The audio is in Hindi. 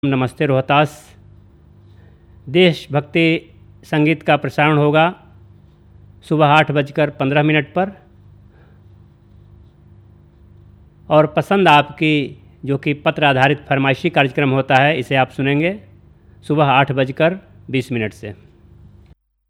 नमस्ते रोहतास देशभक्ति संगीत का प्रसारण होगा सुबह 8:15 पर। और पसंद आपकी जो कि पत्र आधारित फरमाइशी कार्यक्रम होता है, इसे आप सुनेंगे सुबह 8:20 से।